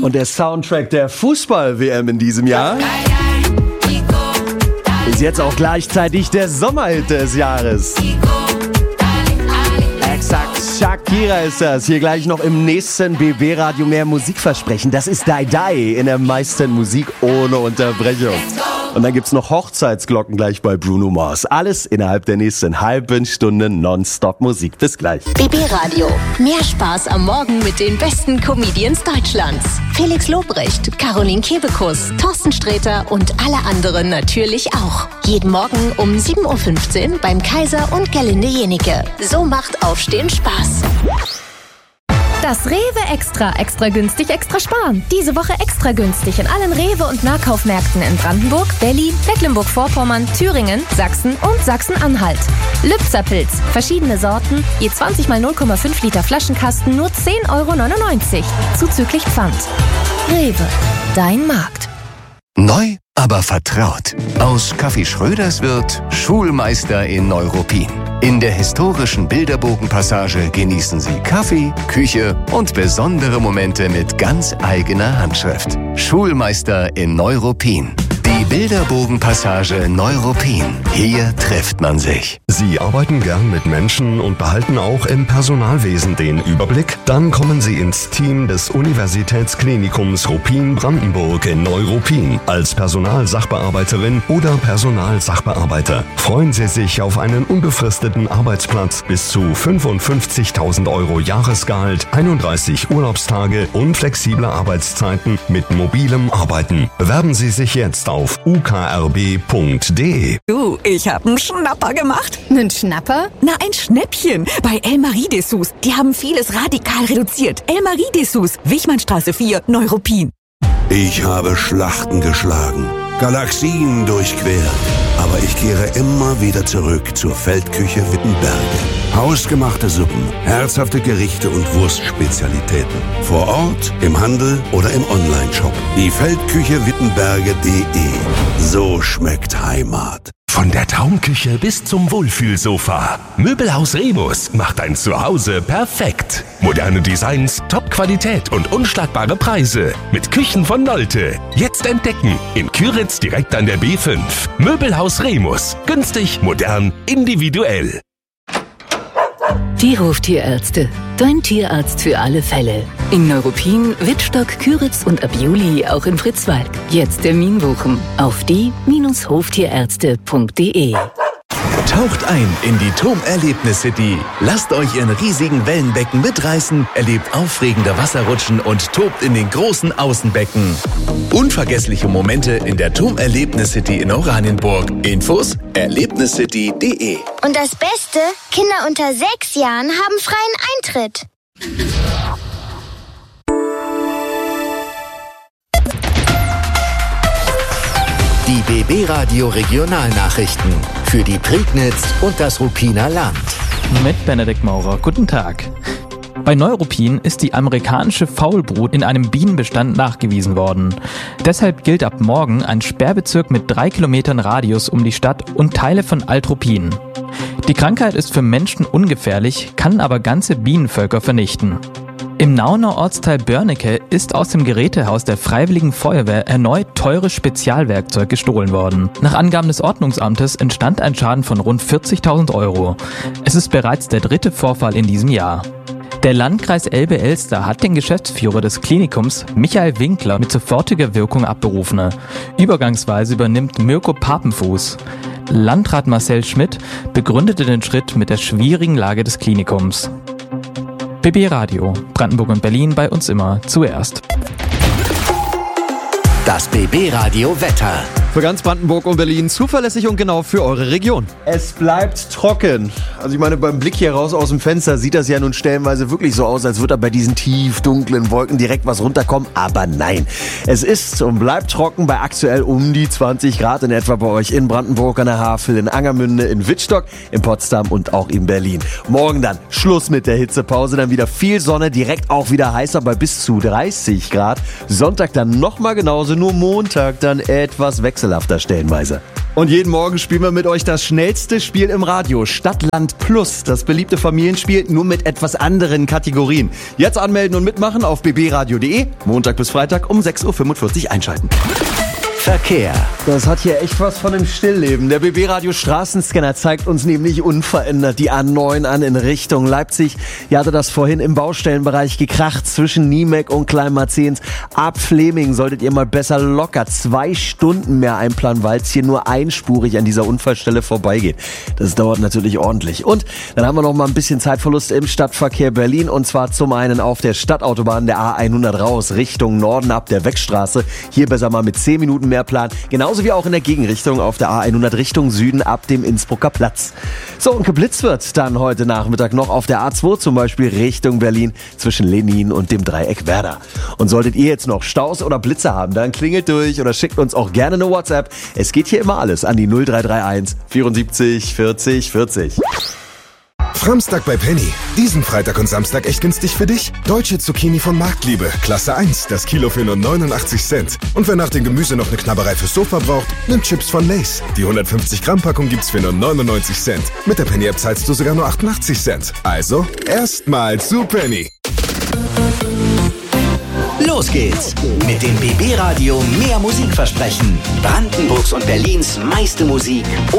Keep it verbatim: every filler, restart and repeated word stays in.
Und der Soundtrack der Fußball-W M in diesem Jahr ist jetzt auch gleichzeitig der Sommerhit des Jahres. Exakt, Shakira ist das. Hier gleich noch im nächsten B B-Radio mehr Musikversprechen. Das ist Die Die in der meisten Musik ohne Unterbrechung. Und dann gibt's noch Hochzeitsglocken gleich bei Bruno Mars. Alles innerhalb der nächsten halben Stunde Nonstop Musik. Bis gleich. B B-Radio. Mehr Spaß am Morgen mit den besten Comedians Deutschlands. Felix Lobrecht, Caroline Kebekus, Thorsten Sträter und alle anderen natürlich auch. Jeden Morgen um sieben Uhr fünfzehn beim Kaiser und Gerlinde Jenike. So macht Aufstehen Spaß. Das Rewe Extra. Extra günstig, extra sparen. Diese Woche extra günstig in allen Rewe- und Nahkaufmärkten in Brandenburg, Berlin, Mecklenburg-Vorpommern, Thüringen, Sachsen und Sachsen-Anhalt. Lübzer-Pilz. Verschiedene Sorten. Je zwanzig mal null Komma fünf Liter Flaschenkasten nur zehn Euro neunundneunzig. Zuzüglich Pfand. Rewe. Dein Markt. Neu, aber vertraut. Aus Kaffee Schröders wird Schulmeister in Neuruppin. In der historischen Bilderbogenpassage genießen Sie Kaffee, Küche und besondere Momente mit ganz eigener Handschrift. Schulmeister in Neuruppin. Die Bilderbogenpassage Neuruppin. Hier trifft man sich. Sie arbeiten gern mit Menschen und behalten auch im Personalwesen den Überblick? Dann kommen Sie ins Team des Universitätsklinikums Ruppin-Brandenburg in Neuruppin. Als Personalsachbearbeiterin oder Personalsachbearbeiter freuen Sie sich auf einen unbefristeten Arbeitsplatz bis zu fünfundfünfzigtausend Euro Jahresgehalt, einunddreißig Urlaubstage und flexible Arbeitszeiten mit mobilem Arbeiten. Bewerben Sie sich jetzt auf u k r b punkt d e. Du, ich hab einen Schnapper gemacht. Nen Schnapper? Na, ein Schnäppchen. Bei El Marie Dessous. Die haben vieles radikal reduziert. El Marie Dessous, Wichmannstraße vier, Neuruppin. Ich habe Schlachten geschlagen, Galaxien durchquert. Aber ich kehre immer wieder zurück zur Feldküche Wittenberge. Hausgemachte Suppen, herzhafte Gerichte und Wurstspezialitäten. Vor Ort, im Handel oder im Onlineshop. Die Feldküche Wittenberge punkt de. So schmeckt Heimat. Von der Traumküche bis zum Wohlfühlsofa. Möbelhaus Remus macht dein Zuhause perfekt. Moderne Designs, Top-Qualität und unschlagbare Preise. Mit Küchen von Nolte. Jetzt entdecken. In Küritz direkt an der B fünf. Möbelhaus Remus. Günstig, modern, individuell. Die Hoftierärzte. Dein Tierarzt für alle Fälle. In Neuruppin, Wittstock, Küritz und ab Juli auch in Fritzwalk. Jetzt Termin buchen auf die Bindestrich hoftierärzte punkt de. Taucht ein in die T O M Erlebnis City. Lasst euch in riesigen Wellenbecken mitreißen, erlebt aufregende Wasserrutschen und tobt in den großen Außenbecken. Unvergessliche Momente in der T O M Erlebnis City in Oranienburg. Infos erlebniscity punkt de. Und das Beste, Kinder unter sechs Jahren haben freien Eintritt. Die B B-Radio Regionalnachrichten für die Prignitz und das Ruppiner Land. Mit Benedikt Maurer. Guten Tag. Bei Neuruppin ist die amerikanische Faulbrut in einem Bienenbestand nachgewiesen worden. Deshalb gilt ab morgen ein Sperrbezirk mit drei Kilometern Radius um die Stadt und Teile von Alt-Ruppin. Die Krankheit ist für Menschen ungefährlich, kann aber ganze Bienenvölker vernichten. Im Nauener Ortsteil Börnecke ist aus dem Gerätehaus der Freiwilligen Feuerwehr erneut teures Spezialwerkzeug gestohlen worden. Nach Angaben des Ordnungsamtes entstand ein Schaden von rund vierzigtausend Euro. Es ist bereits der dritte Vorfall in diesem Jahr. Der Landkreis Elbe-Elster hat den Geschäftsführer des Klinikums, Michael Winkler, mit sofortiger Wirkung abberufen. Übergangsweise übernimmt Mirko Papenfuß. Landrat Marcel Schmidt begründete den Schritt mit der schwierigen Lage des Klinikums. B B-Radio, Brandenburg und Berlin, bei uns immer zuerst. Das B B-Radio Wetter. Für ganz Brandenburg und Berlin zuverlässig und genau für eure Region. Es bleibt trocken. Also ich meine, beim Blick hier raus aus dem Fenster sieht das ja nun stellenweise wirklich so aus, als würde da bei diesen tief dunklen Wolken direkt was runterkommen. Aber nein, es ist und bleibt trocken bei aktuell um die zwanzig Grad in etwa bei euch in Brandenburg an der Havel, in Angermünde, in Wittstock, in Potsdam und auch in Berlin. Morgen dann Schluss mit der Hitzepause, dann wieder viel Sonne, direkt auch wieder heißer bei bis zu dreißig Grad. Sonntag dann nochmal genauso, nur Montag dann etwas wechselhaft. wechselhafter stellenweise. Und jeden Morgen spielen wir mit euch das schnellste Spiel im Radio, Stadtland Plus, das beliebte Familienspiel, nur mit etwas anderen Kategorien. Jetzt anmelden und mitmachen auf b b radio punkt d e, Montag bis Freitag um sechs Uhr fünfundvierzig einschalten. Verkehr. Das hat hier echt was von einem Stillleben. Der B B-Radio Straßenscanner zeigt uns nämlich unverändert die A neun an in Richtung Leipzig. Hier hatte das vorhin im Baustellenbereich gekracht zwischen Niemek und Kleinmarzens. Ab Fleming solltet ihr mal besser locker zwei Stunden mehr einplanen, weil es hier nur einspurig an dieser Unfallstelle vorbeigeht. Das dauert natürlich ordentlich. Und dann haben wir noch mal ein bisschen Zeitverlust im Stadtverkehr Berlin, und zwar zum einen auf der Stadtautobahn der A hundert raus Richtung Norden ab der Weckstraße. Hier besser mal mit zehn Minuten mehr Plan, genauso wie auch in der Gegenrichtung auf der A hundert Richtung Süden ab dem Innsbrucker Platz. So, und geblitzt wird dann heute Nachmittag noch auf der A zwei zum Beispiel Richtung Berlin zwischen Lenin und dem Dreieck Werder. Und solltet ihr jetzt noch Staus oder Blitze haben, dann klingelt durch oder schickt uns auch gerne eine WhatsApp. Es geht hier immer alles an die null drei drei eins vierundsiebzig vierzig vierzig. Framstag bei Penny. Diesen Freitag und Samstag echt günstig für dich. Deutsche Zucchini von Marktliebe, Klasse eins, das Kilo für nur neunundachtzig Cent. Und wer nach dem Gemüse noch eine Knabberei fürs Sofa braucht, nimmt Chips von Lay's. Die hundertfünfzig Gramm Packung gibt's für nur neunundneunzig Cent. Mit der Penny-App zahlst du sogar nur achtundachtzig Cent. Also, erstmal zu Penny. Los geht's mit dem B B-Radio Mehr Musik versprechen. Brandenburgs und Berlins meiste Musik